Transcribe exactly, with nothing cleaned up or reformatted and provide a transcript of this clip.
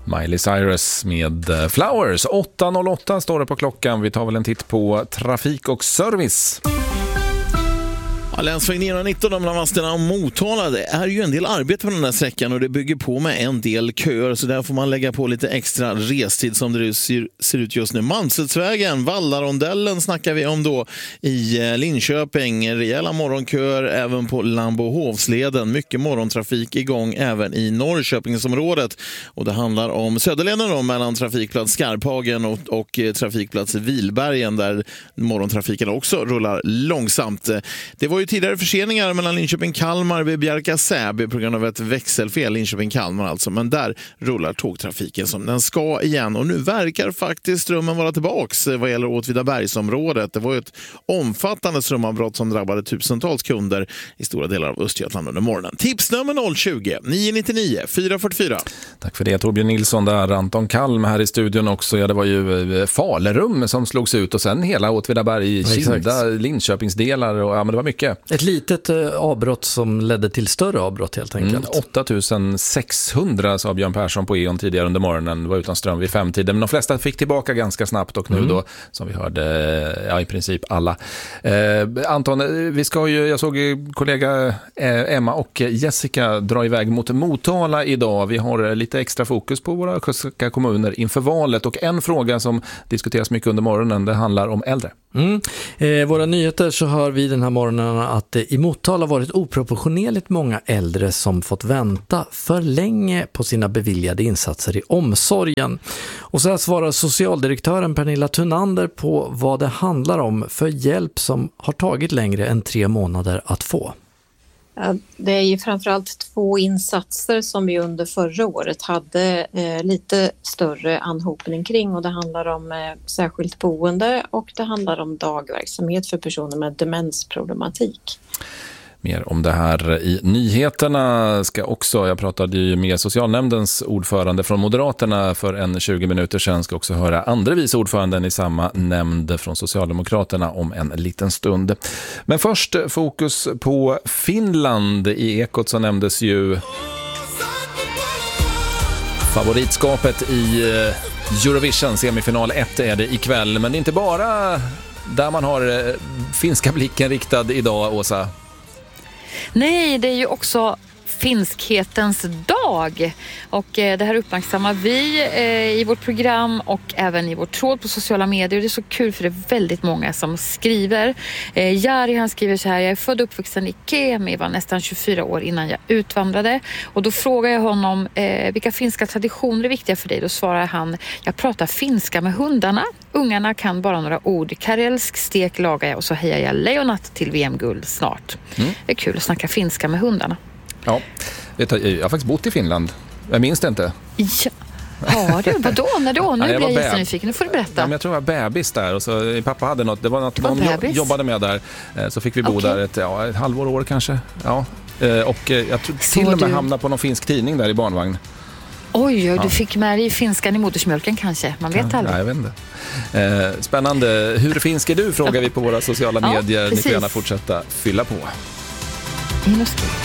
Miley Cyrus med Flowers. åtta noll åtta står det på klockan. Vi tar väl en titt på trafik och service. Länsväg niohundranitton mellan Vadstena och Motala, det är ju en del arbete på den här sträckan och det bygger på med en del köer, så där får man lägga på lite extra restid som det ser, ser ut just nu. Malmsödsvägen, Vallarondellen snackar vi om då i Linköping. Rejäla morgonköer även på Lambohovsleden. Mycket morgontrafik igång även i Norrköpingsområdet. Och det handlar om Söderleden då, mellan trafikplats Skarphagen och, och trafikplats Vilbergen, där morgontrafiken också rullar långsamt. Det var ju tidigare förseningar mellan Linköping-Kalmar vid Bjärka-Säby på grund av ett växelfel, Linköping-Kalmar alltså, men där rullar tågtrafiken som den ska igen, och nu verkar faktiskt strömmen vara tillbaks vad gäller Åtvidabergsområdet. Det var ju ett omfattande strömavbrott som drabbade tusentals kunder i stora delar av Östergötland under morgonen. Tipsnummer noll tjugo, nio nio nio, fyra fyra fyra. Tack för det, Torbjörn Nilsson där. Anton Kalm här i studion också. Ja, det var ju Falerum som slogs ut och sen hela Åtvidaberg, Kinda, Linköpingsdelar och ja, men det var mycket. Ett litet eh, avbrott som ledde till större avbrott helt enkelt. Mm, åtta tusen sexhundra sa Björn Persson på E O N tidigare under morgonen, var utan ström vid femtiden. Men de flesta fick tillbaka ganska snabbt och nu mm. då, som vi hörde, ja, i princip alla. Eh, Anton, vi ska ju, jag såg kollega eh, Emma och Jessica dra iväg mot Motala idag. Vi har lite extra fokus på våra östgötska kommuner inför valet, och en fråga som diskuteras mycket under morgonen, det handlar om äldre. Mm. Eh, våra nyheter så hör vi den här morgonen att det i Motala varit oproportionerligt många äldre som fått vänta för länge på sina beviljade insatser i omsorgen. Och så här svarar socialdirektören Pernilla Thunander på vad det handlar om för hjälp som har tagit längre än tre månader att få. Det är ju framförallt två insatser som vi under förra året hade eh, lite större anhopning kring, och det handlar om eh, särskilt boende och det handlar om dagverksamhet för personer med demensproblematik. Mer om det här i nyheterna ska också, jag pratade ju med socialnämndens ordförande från Moderaterna för en tjugo minuter sedan, ska också höra andra vice ordföranden i samma nämnd från Socialdemokraterna om en liten stund. Men först fokus på Finland. I Ekot så nämndes ju favoritskapet i Eurovision, semifinal ett är det ikväll, men det är inte bara där man har finska blicken riktad idag, Åsa. Nej, det är ju också finskhetens dag, och eh, det här uppmärksammar vi eh, i vårt program och även i vår tråd på sociala medier. Det är så kul för det är väldigt många som skriver. Eh, Jari, han skriver så här: jag är född och uppvuxen i Kemi, var nästan tjugofyra år innan jag utvandrade, och då frågar jag honom eh, vilka finska traditioner är viktiga för dig. Då svarar han: jag pratar finska med hundarna. Ungarna kan bara några ord. Karelsk stek lagar jag och så hejar jag Lejonat till V M-guld snart. Mm. Det är kul att snacka finska med hundarna. Ja, vet du, jag har faktiskt bott i Finland. Jag minns det inte. Ja. Har du? Vadå? När då? Nu ja, blir jag bä- jättenyfiken. Nu får du berätta. Ja, men jag tror jag var bebis där. Och så, pappa hade något, det var något de jo- jobbade med där. Så fick vi bo okay. där ett, ja, ett halvår, år kanske. Ja. Och jag tror till och med du... hamnade på någon finsk tidning där i barnvagn. Oj, ja. Du fick med dig finskan i modersmjölken kanske. Man vet aldrig. Nej, jag vet inte. Eh, spännande. Hur finsk är du? Frågar vi på våra sociala medier. Ja, ni får gärna fortsätta fylla på. Minus.